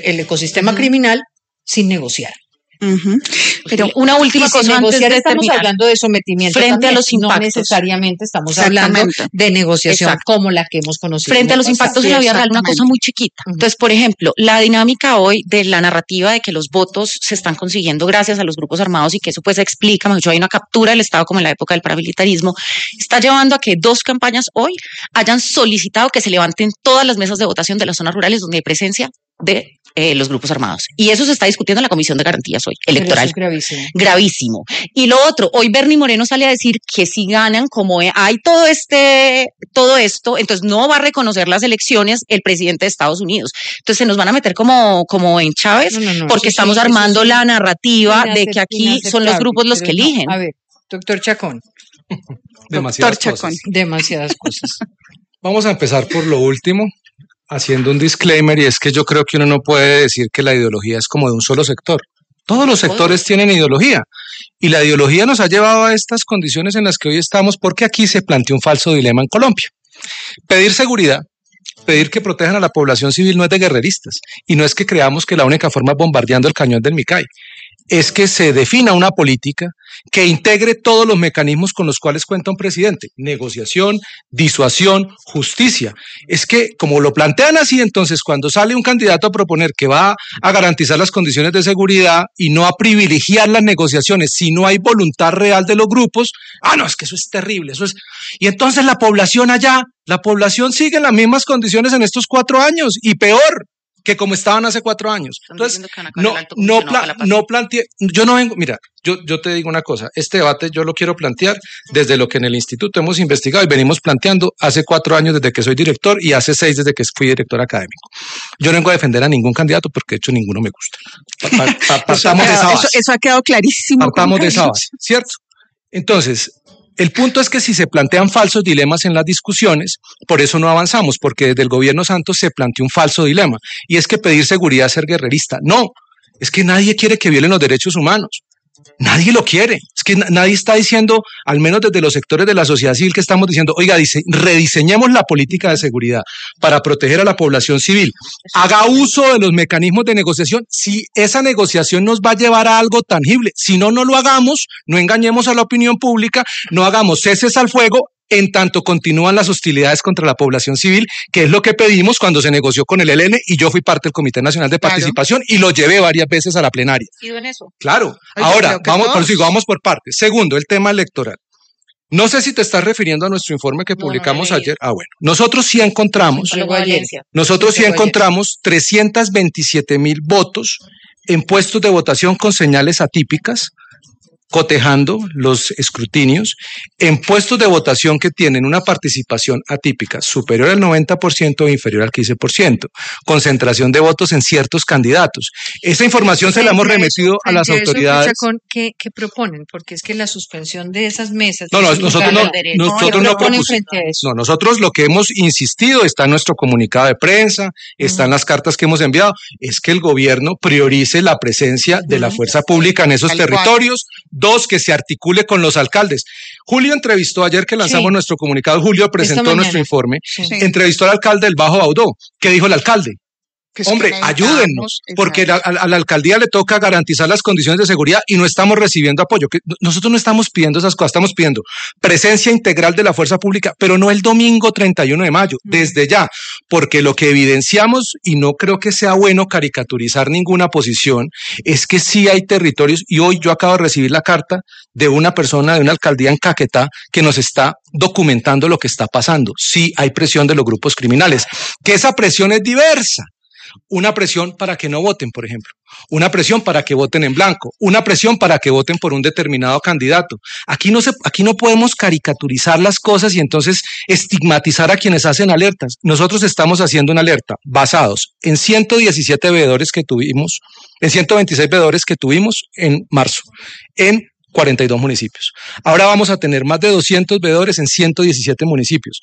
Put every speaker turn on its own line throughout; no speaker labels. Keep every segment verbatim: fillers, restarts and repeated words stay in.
el ecosistema uh-huh. criminal sin negociar.
Uh-huh. Pero una última
y
cosa
sin
antes de
estamos
terminar.
hablando de sometimiento
frente
también,
a los impactos.
No necesariamente estamos hablando de negociación Exacto. como la que hemos conocido.
Frente a los impactos en la vida real, una cosa muy chiquita. Uh-huh. Entonces, por ejemplo, la dinámica hoy de la narrativa de que los votos se están consiguiendo gracias a los grupos armados y que eso pues se explica, mejor dicho, hay una captura del Estado como en la época del paramilitarismo, está llevando a que dos campañas hoy hayan solicitado que se levanten todas las mesas de votación de las zonas rurales donde hay presencia de eh, los grupos armados. Y eso se está discutiendo en la Comisión de Garantías hoy, electoral.
Eso es gravísimo.
Gravísimo. Y lo otro, hoy Bernie Moreno sale a decir que si ganan, como hay todo este, todo esto, entonces no va a reconocer las elecciones el presidente de Estados Unidos. Entonces se nos van a meter como, como en Chávez, no, no, no, porque estamos sí, armando sí, la narrativa de que aquí son los grupos los que eligen.
No. A ver, doctor Chacón.
Demasiadas
doctor
cosas.
Chacón. Demasiadas cosas.
Vamos a empezar por lo último, haciendo un disclaimer, y es que yo creo que uno no puede decir que la ideología es como de un solo sector. Todos los sectores tienen ideología, y la ideología nos ha llevado a estas condiciones en las que hoy estamos, porque aquí se plantea un falso dilema en Colombia. Pedir seguridad, pedir que protejan a la población civil no es de guerreristas, y no es que creamos que la única forma es bombardeando el cañón del Micay. Es que se defina una política que integre todos los mecanismos con los cuales cuenta un presidente: negociación, disuasión, justicia. Es que, como lo plantean así, entonces cuando sale un candidato a proponer que va a garantizar las condiciones de seguridad y no a privilegiar las negociaciones, si no hay voluntad real de los grupos, ah, no, es que eso es terrible, eso es... Y entonces la población allá, la población sigue en las mismas condiciones en estos cuatro años, y peor que como estaban hace cuatro años. Entonces, no, no, pla- no planteé, yo no vengo, mira, yo, yo te digo una cosa, este debate yo lo quiero plantear desde lo que en el instituto hemos investigado y venimos planteando hace cuatro años desde que soy director y hace seis desde que fui director académico. Yo no vengo a defender a ningún candidato porque de hecho ninguno me gusta. Pa- pa- partamos de esa base.
Eso, eso ha quedado clarísimo.
Partamos de esa base, ¿cierto? Entonces, el punto es que si se plantean falsos dilemas en las discusiones, por eso no avanzamos, porque desde el gobierno Santos se planteó un falso dilema, y es que pedir seguridad es ser guerrerista. No, es que nadie quiere que violen los derechos humanos. Nadie lo quiere. Es que nadie está diciendo, al menos desde los sectores de la sociedad civil, que estamos diciendo, oiga, dice, rediseñemos la política de seguridad para proteger a la población civil. Haga uso de los mecanismos de negociación si esa negociación nos va a llevar a algo tangible. Si no, no lo hagamos, no engañemos a la opinión pública, no hagamos ceses al fuego, en tanto continúan las hostilidades contra la población civil, que es lo que pedimos cuando se negoció con el E L N, y yo fui parte del Comité Nacional de Participación, claro, y lo llevé varias veces a la plenaria.
¿Y en eso?
Claro. Oye, ahora, vamos por, sí, vamos por partes. Segundo, el tema electoral. No sé si te estás refiriendo a nuestro informe que no, publicamos no ayer. Ah, bueno. Nosotros sí encontramos, nosotros sí encontramos trescientos veintisiete mil votos en puestos de votación con señales atípicas, cotejando los escrutinios, en puestos de votación que tienen una participación atípica superior al noventa por ciento o inferior al quince por ciento, concentración de votos en ciertos candidatos. Esa información se la hemos remitido a las autoridades.
¿Qué, ¿Qué proponen? Porque es que la suspensión de esas mesas...
No, no, nosotros no, nosotros no propusimos. No, nosotros lo que hemos insistido, está en nuestro comunicado de prensa, está en las cartas que hemos enviado, es que el gobierno priorice la presencia de la fuerza pública en esos territorios. Dos, que se articule con los alcaldes. Julio entrevistó, ayer que lanzamos sí. nuestro comunicado, Julio presentó nuestro informe, sí. entrevistó al alcalde del Bajo Baudó. ¿Qué dijo el alcalde? Que Hombre, ayúdennos, porque a, a la alcaldía le toca garantizar las condiciones de seguridad y no estamos recibiendo apoyo. Que nosotros no estamos pidiendo esas cosas, estamos pidiendo presencia integral de la fuerza pública, pero no el domingo treinta y uno de mayo, mm. desde ya, porque lo que evidenciamos, y no creo que sea bueno caricaturizar ninguna posición, es que sí hay territorios, y hoy yo acabo de recibir la carta de una persona de una alcaldía en Caquetá que nos está documentando lo que está pasando. Sí hay presión de los grupos criminales, que esa presión es diversa. Una presión para que no voten, por ejemplo. Una presión para que voten en blanco. Una presión para que voten por un determinado candidato. Aquí no se, aquí no podemos caricaturizar las cosas y entonces estigmatizar a quienes hacen alertas. Nosotros estamos haciendo una alerta basados en ciento diecisiete veedores que tuvimos, en ciento veintiséis veedores que tuvimos en marzo, en cuarenta y dos municipios. Ahora vamos a tener más de doscientos veedores en ciento diecisiete municipios.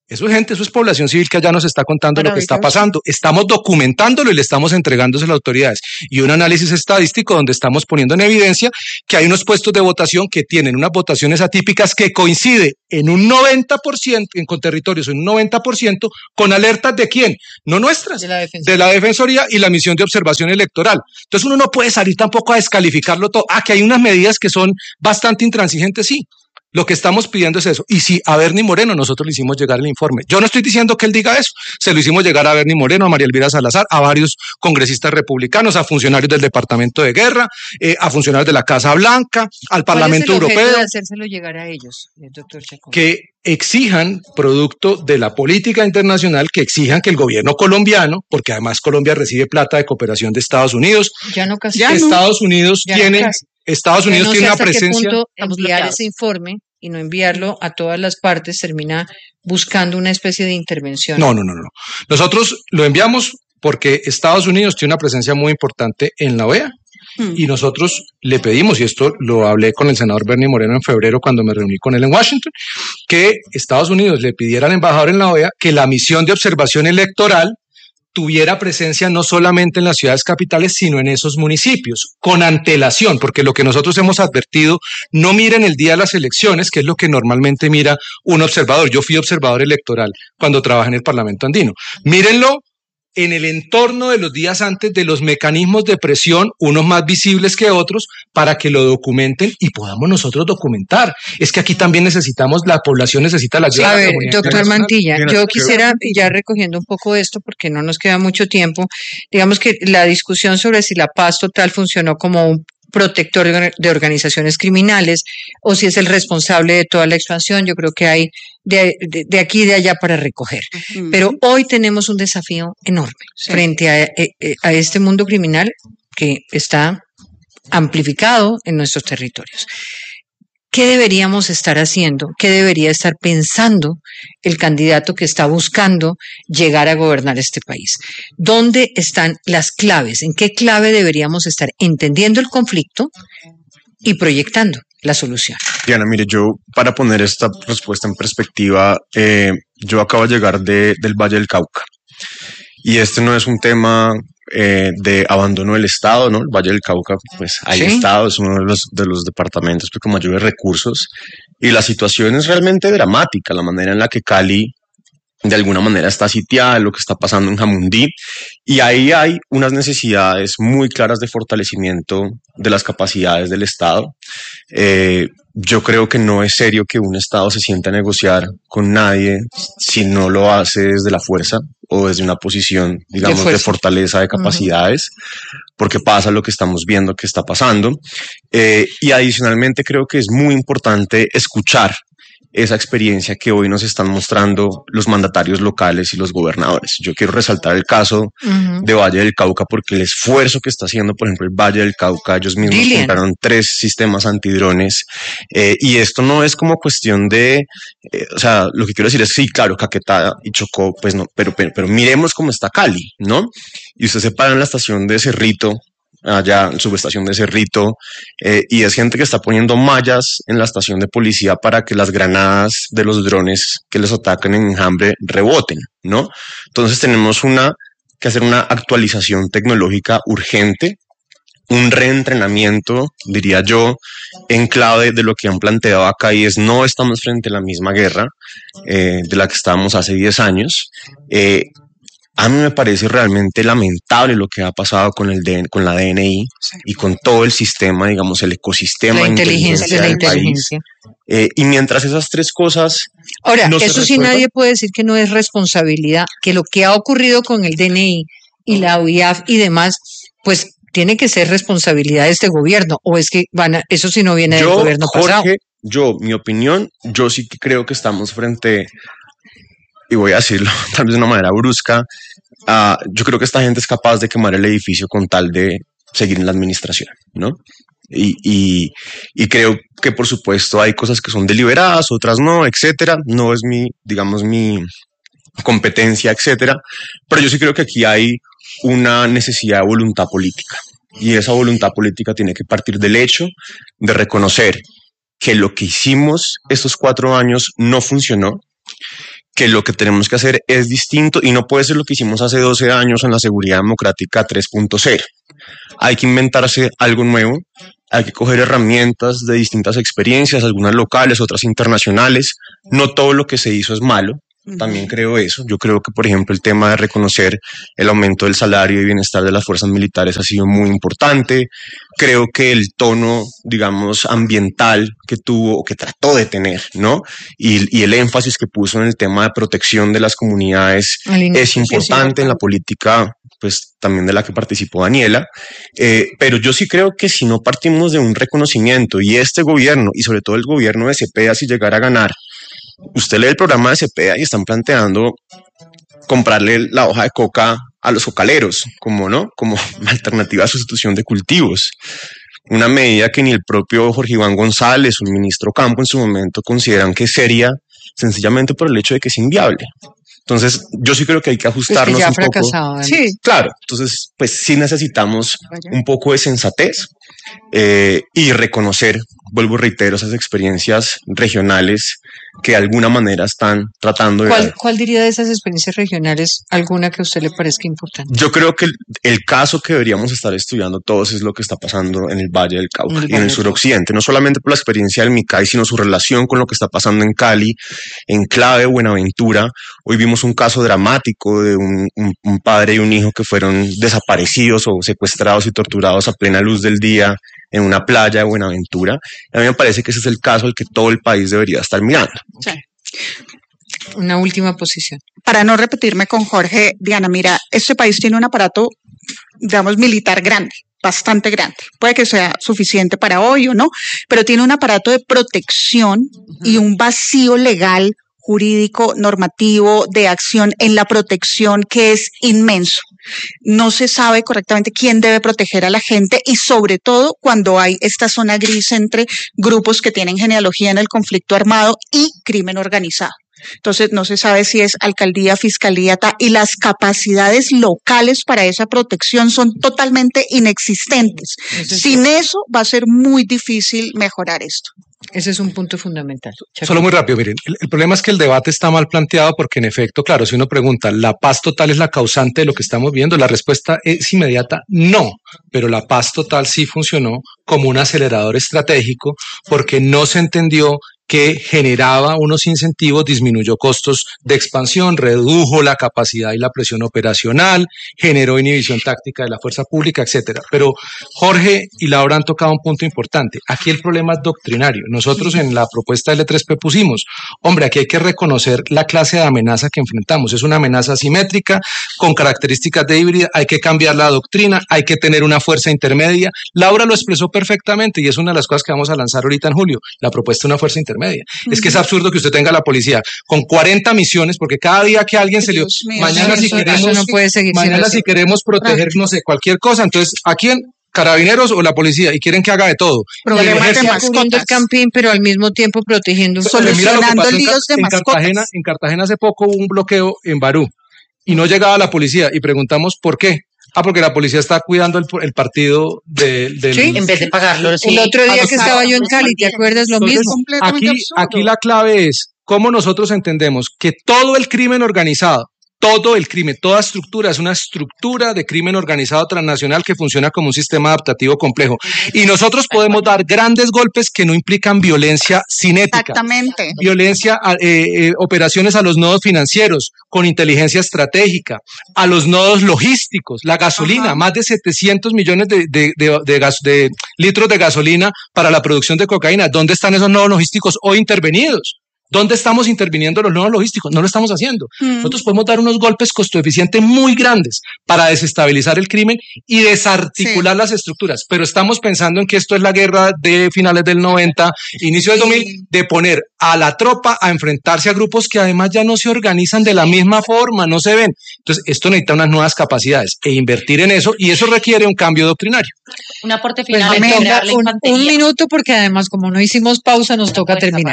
Eso es gente, eso es población civil que allá nos está contando lo que está pasando. Estamos documentándolo y le estamos entregándose a las autoridades. Y un análisis estadístico donde estamos poniendo en evidencia que hay unos puestos de votación que tienen unas votaciones atípicas que coincide en un noventa por ciento, en, con territorios en un noventa por ciento, con alertas de quién, no nuestras, de la, de la Defensoría y la misión de observación electoral. Entonces uno no puede salir tampoco a descalificarlo todo. Ah, que hay unas medidas que son bastante intransigentes, sí. Lo que estamos pidiendo es eso. Y si a Bernie Moreno nosotros le hicimos llegar el informe. Yo no estoy diciendo que él diga eso. Se lo hicimos llegar a Bernie Moreno, a María Elvira Salazar, a varios congresistas republicanos, a funcionarios del Departamento de Guerra, eh, a funcionarios de la Casa Blanca, al Parlamento Europeo. ¿Cuál es el objeto de
hacérselo llegar a ellos, doctor Chacón?
Que exijan, producto de la política internacional, que exijan que el gobierno colombiano, porque además Colombia recibe plata de cooperación de Estados Unidos.
Ya no casi.
Ya Estados Unidos ya tiene... No Estados Unidos no tiene una presencia.
Qué enviar ese informe y no enviarlo a todas las partes termina buscando una especie de intervención.
No, no, no, no. Nosotros lo enviamos porque Estados Unidos tiene una presencia muy importante en la O E A. Hmm. Y nosotros le pedimos, y esto lo hablé con el senador Bernie Moreno en febrero cuando me reuní con él en Washington, que Estados Unidos le pidiera al embajador en la O E A que la misión de observación electoral tuviera presencia no solamente en las ciudades capitales, sino en esos municipios, con antelación, porque lo que nosotros hemos advertido, no miren el día de las elecciones, que es lo que normalmente mira un observador. Yo fui observador electoral cuando trabajé en el Parlamento andino. Mírenlo en el entorno de los días antes de los mecanismos de presión, unos más visibles que otros, para que lo documenten y podamos nosotros documentar. Es que aquí también necesitamos, la población necesita la ayuda.
A ver, doctor Mantilla, yo quisiera, ya recogiendo un poco esto, porque no nos queda mucho tiempo, digamos que la discusión sobre si la paz total funcionó como un protector de organizaciones criminales o si es el responsable de toda la expansión, yo creo que hay de, de, de aquí y de allá para recoger. Uh-huh. Pero hoy tenemos un desafío enorme sí. frente a, a este mundo criminal que está amplificado en nuestros territorios. ¿Qué deberíamos estar haciendo? ¿Qué debería estar pensando el candidato que está buscando llegar a gobernar este país? ¿Dónde están las claves? ¿En qué clave deberíamos estar entendiendo el conflicto y proyectando la solución?
Diana, mire, yo para poner esta respuesta en perspectiva, eh, yo acabo de llegar de, del Valle del Cauca y este no es un tema Eh, de abandono del Estado, ¿no? El Valle del Cauca, pues hay ¿Sí? Estado, es uno de los, de los departamentos pues, con mayores recursos y la situación es realmente dramática, la manera en la que Cali de alguna manera está sitiada, lo que está pasando en Jamundí, y ahí hay unas necesidades muy claras de fortalecimiento de las capacidades del Estado. Eh, yo creo que no es serio que un Estado se sienta a negociar con nadie si no lo hace desde la fuerza o desde una posición, digamos, de, de fortaleza de capacidades, uh-huh. porque pasa lo que estamos viendo que está pasando. Eh, y adicionalmente creo que es muy importante escuchar esa experiencia que hoy nos están mostrando los mandatarios locales y los gobernadores. Yo quiero resaltar el caso uh-huh. de Valle del Cauca porque el esfuerzo que está haciendo, por ejemplo, el Valle del Cauca, ellos mismos Dilian. compraron tres sistemas antidrones eh, y esto no es como cuestión de, eh, o sea, lo que quiero decir es, sí, claro, Caquetá y Chocó, pues no, pero, pero, pero miremos cómo está Cali, ¿no? Y usted se para en la estación de Cerrito, allá en subestación de Cerrito, eh, y es gente que está poniendo mallas en la estación de policía para que las granadas de los drones que les atacan en Enjambre reboten, ¿no? Entonces tenemos una que hacer una actualización tecnológica urgente, un reentrenamiento, diría yo, en clave de lo que han planteado acá, y es no estamos frente a la misma guerra eh, de la que estábamos hace diez años. Eh, A mí me parece realmente lamentable lo que ha pasado con el D N, con la D N I sí. y con todo el sistema, digamos, el ecosistema
la de inteligencia,
inteligencia
la inteligencia.
País. Eh, y mientras esas tres cosas...
Ahora, no eso sí nadie puede decir que no es responsabilidad, que lo que ha ocurrido con el D N I y la U I A F y demás, pues tiene que ser responsabilidad de este gobierno, o es que van a, eso sí no viene
yo,
del gobierno
Jorge,
pasado.
Yo, mi opinión, yo sí que creo que estamos frente... y voy a decirlo tal vez de una manera brusca, uh, yo creo que esta gente es capaz de quemar el edificio con tal de seguir en la administración, ¿no? Y, y, y creo que por supuesto hay cosas que son deliberadas, otras no, etcétera. No es mi, digamos, mi competencia, etcétera. Pero yo sí creo que aquí hay una necesidad de voluntad política. Y esa voluntad política tiene que partir del hecho de reconocer que lo que hicimos estos cuatro años no funcionó, que lo que tenemos que hacer es distinto y no puede ser lo que hicimos hace doce años en la seguridad democrática tres punto cero. Hay que inventarse algo nuevo, hay que coger herramientas de distintas experiencias, algunas locales, otras internacionales. No todo lo que se hizo es malo. También creo eso. Yo creo que, por ejemplo, el tema de reconocer el aumento del salario y bienestar de las fuerzas militares ha sido muy importante. Creo que el tono, digamos, ambiental que tuvo o que trató de tener, ¿no? Y, y el énfasis que puso en el tema de protección de las comunidades es importante en la política, pues también de la que participó Daniela. Eh, pero yo sí creo que si no partimos de un reconocimiento y este gobierno, y sobre todo el gobierno de Cepeda, si llegara a ganar, usted lee el programa de Cepeda y están planteando comprarle la hoja de coca a los cocaleros, como no, como alternativa a sustitución de cultivos. Una medida que ni el propio Jorge Iván González o el ministro Campo en su momento consideran que es seria, sencillamente por el hecho de que es inviable. Entonces, yo sí creo que hay que ajustarnos
pues que ya un poco.
Sí, claro. Entonces, pues sí necesitamos un poco de sensatez eh, y reconocer, vuelvo y reitero, esas experiencias regionales que de alguna manera están tratando de...
¿Cuál, ¿Cuál diría de esas experiencias regionales alguna que a usted le parezca importante?
Yo creo que el, el caso que deberíamos estar estudiando todos es lo que está pasando en el Valle del Cauca y en el suroccidente, no solamente por la experiencia del Micay, sino su relación con lo que está pasando en Cali, en Clave, Buenaventura. Hoy vimos un caso dramático de un, un, un padre y un hijo que fueron desaparecidos o secuestrados y torturados a plena luz del día en una playa de Buenaventura. A mí me parece que ese es el caso al que todo el país debería estar mirando.
Sí. Una última posición.
Para no repetirme con Jorge, Diana, mira, este país tiene un aparato, digamos, militar grande, bastante grande. Puede que sea suficiente para hoy o no, pero tiene un aparato de protección uh-huh. y un vacío legal, jurídico, normativo, de acción en la protección que es inmenso. No se sabe correctamente quién debe proteger a la gente y sobre todo cuando hay esta zona gris entre grupos que tienen genealogía en el conflicto armado y crimen organizado. Entonces no se sabe si es alcaldía, fiscalía ta, y las capacidades locales para esa protección son totalmente inexistentes. Es Sin eso va a ser muy difícil mejorar esto.
Ese es un punto fundamental.
Solo muy rápido, miren, el, el problema es que el debate está mal planteado porque en efecto, claro, si uno pregunta, ¿la paz total es la causante de lo que estamos viendo? La respuesta es inmediata, no, pero la paz total sí funcionó como un acelerador estratégico porque no se entendió que generaba unos incentivos, disminuyó costos de expansión, redujo la capacidad y la presión operacional, generó inhibición táctica de la fuerza pública, etcétera. Pero Jorge y Laura han tocado un punto importante. Aquí el problema es doctrinario. Nosotros en la propuesta L tres P pusimos, hombre, aquí hay que reconocer la clase de amenaza que enfrentamos. Es una amenaza asimétrica, con características de híbrida, hay que cambiar la doctrina, hay que tener una fuerza intermedia. Laura lo expresó perfectamente y es una de las cosas que vamos a lanzar ahorita en julio, la propuesta de una fuerza intermedia. Media. Uh-huh. Es que es absurdo que usted tenga la policía con cuarenta misiones, porque cada día que alguien se le... Mañana si queremos, no puede seguir mañana si queremos proteger, no sé, cualquier cosa, entonces, ¿a quién? Carabineros o la policía, y quieren que haga de todo.
Problemas de mascotas. El campín, pero al mismo tiempo protegiendo,
solucionando líos de
en
mascotas.
Cartagena, en Cartagena hace poco hubo un bloqueo en Barú, y no llegaba la policía, y preguntamos ¿por qué? Ah, porque la policía está cuidando el, el partido de, del...
Sí, en vez de pagarlo. Sí.
El otro día que estaba yo en Cali, ¿te acuerdas? Lo
Entonces,
mismo.
Aquí, aquí la clave es cómo nosotros entendemos que todo el crimen organizado, todo el crimen, toda estructura es una estructura de crimen organizado transnacional que funciona como un sistema adaptativo complejo. Y nosotros podemos dar grandes golpes que no implican violencia cinética.
Exactamente.
Violencia, eh, eh, operaciones a los nodos financieros con inteligencia estratégica, a los nodos logísticos, la gasolina, Ajá. más de setecientos millones de, de, de, de, gas, de litros de gasolina para la producción de cocaína. ¿Dónde están esos nodos logísticos hoy intervenidos? ¿Dónde estamos interviniendo los nodos logísticos? No lo estamos haciendo. Mm. Nosotros podemos dar unos golpes costo-eficientes muy grandes para desestabilizar el crimen y desarticular sí. las estructuras, pero estamos pensando en que esto es la guerra de finales del noventa, inicio del sí. dos mil, de poner a la tropa a enfrentarse a grupos que además ya no se organizan de la misma forma, no se ven. Entonces, esto necesita unas nuevas capacidades e invertir en eso, y eso requiere un cambio doctrinario.
Un aporte final.
Pues me toca un, un minuto, porque además, como no hicimos pausa, nos toca terminar.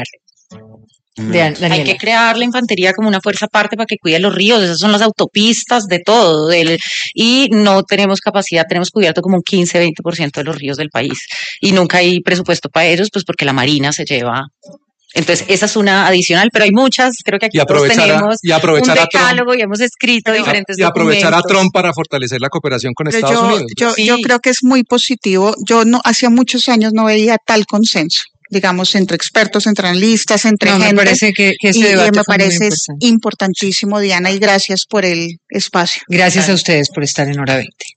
De, Hay que crear la infantería como una fuerza aparte para que cuide los ríos, esas son las autopistas de todo, del, y no tenemos capacidad, tenemos cubierto como un quince a veinte por ciento de los ríos del país, y nunca hay presupuesto para ellos, pues porque la Marina se lleva Entonces, esa es una adicional, pero hay muchas, creo que aquí todos tenemos
y aprovechar
un decálogo y hemos escrito
y,
diferentes
y aprovechar
documentos.
a Trump para fortalecer la cooperación con
pero
Estados
yo,
Unidos.
Yo,
sí.
yo creo que es muy positivo. Yo no hacía muchos años no veía tal consenso, digamos, entre expertos, entre analistas, entre
no,
gente.
Me parece que, que ese
y,
debate
y me
fue
parece
muy
es importantísimo, Diana, y gracias por el espacio.
Gracias Gracias a ustedes por estar en Hora veinte.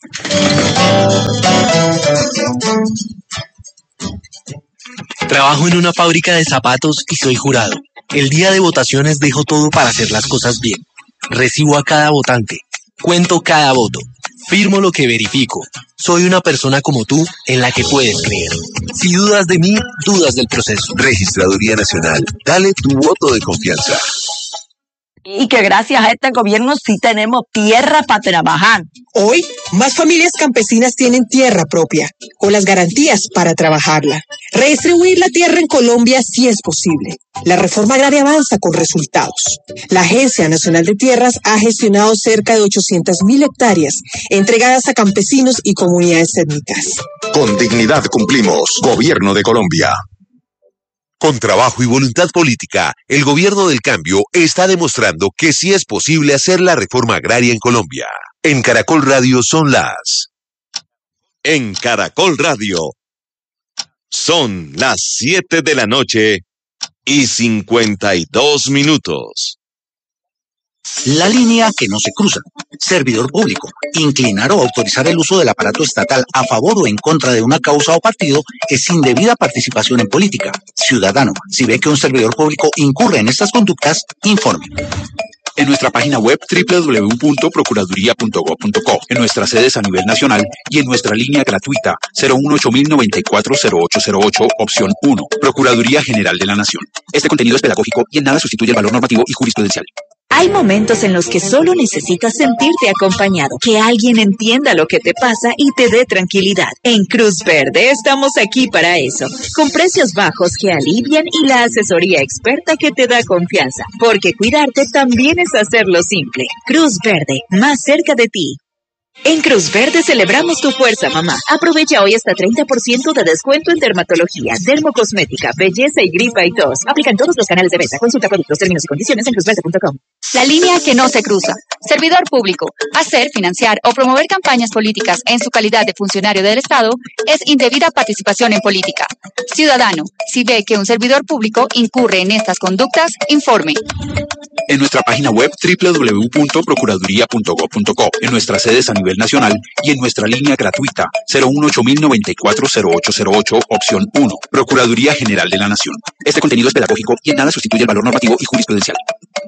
Trabajo en una fábrica de zapatos y soy jurado. El día de votaciones dejo todo para hacer las cosas bien. Recibo a cada votante. Cuento cada voto. Firmo lo que verifico. Soy una persona como tú en la que puedes creer. Si dudas de mí, dudas del proceso.
Registraduría Nacional. Dale tu voto de confianza.
Y que gracias a este gobierno sí tenemos tierra para trabajar.
Hoy, más familias campesinas tienen tierra propia, con las garantías para trabajarla. Redistribuir la tierra en Colombia sí es posible. La reforma agraria avanza con resultados. La Agencia Nacional de Tierras ha gestionado cerca de ochocientas mil hectáreas entregadas a campesinos y comunidades étnicas.
Con dignidad cumplimos. Gobierno de Colombia.
Con trabajo y voluntad política, el gobierno del cambio está demostrando que sí es posible hacer la reforma agraria en Colombia. En Caracol Radio son las... En Caracol Radio son las siete de la noche y cincuenta y dos minutos.
La línea que no se cruza. Servidor público. Inclinar o autorizar el uso del aparato estatal a favor o en contra de una causa o partido es indebida participación en política. Ciudadano, si ve que un servidor público incurre en estas conductas, informe.
En nuestra página web doble u doble u doble u punto procuraduría punto gob punto co, en nuestras sedes a nivel nacional y en nuestra línea gratuita cero uno ocho mil noventa y cuatro cero ocho cero ocho, opción uno, Procuraduría General de la Nación. Este contenido es pedagógico y en nada sustituye el valor normativo y jurisprudencial.
Hay momentos en los que solo necesitas sentirte acompañado, que alguien entienda lo que te pasa y te dé tranquilidad. En Cruz Verde estamos aquí para eso, con precios bajos que alivian y la asesoría experta que te da confianza, porque cuidarte también es hacerlo simple. Cruz Verde, más cerca de ti. En Cruz Verde celebramos tu fuerza, mamá. Aprovecha hoy hasta treinta por ciento de descuento en dermatología, dermocosmética, belleza y gripa y tos. Aplican todos los canales de venta. Consulta productos, términos y condiciones en cruz verde punto com.
La línea que no se cruza. Servidor público. Hacer, financiar o promover campañas políticas en su calidad de funcionario del Estado es indebida participación en política. Ciudadano, si ve que un servidor público incurre en estas conductas, informe.
En nuestra página web doble u doble u doble u punto procuraduría punto gob punto co, en nuestras sedes a nivel nacional y en nuestra línea gratuita cero uno ocho mil noventa y cuatro cero ocho cero ocho, opción uno, Procuraduría General de la Nación. Este contenido es pedagógico y en nada sustituye el valor normativo y jurisprudencial.